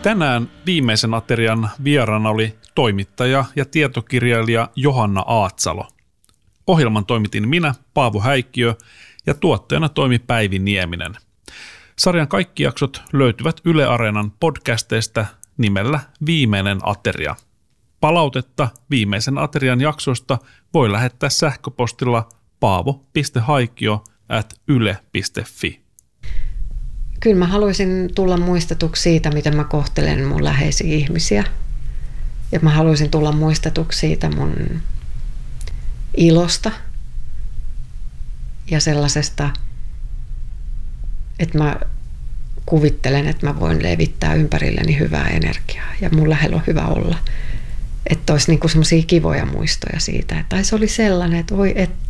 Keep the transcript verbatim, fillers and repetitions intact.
Tänään viimeisen aterian vieraana oli toimittaja ja tietokirjailija Johanna Aatsalo. Ohjelman toimitin minä, Paavo Häikkiö, ja tuottajana toimi Päivi Nieminen. Sarjan kaikki jaksot löytyvät Yle Areenan podcasteista nimellä Viimeinen ateria. Palautetta viimeisen aterian jaksoista voi lähettää sähköpostilla paavo piste haikio ät yle piste fi. Kyllä mä haluaisin tulla muistetuksi siitä, miten mä kohtelen mun läheisiä ihmisiä. Ja mä haluaisin tulla muistetuksi siitä mun ilosta ja sellaisesta, että mä kuvittelen, että mä voin levittää ympärilleni hyvää energiaa ja mun lähellä on hyvä olla. Että olisi niinku semmoisia kivoja muistoja siitä, että ai se oli sellainen, että voi että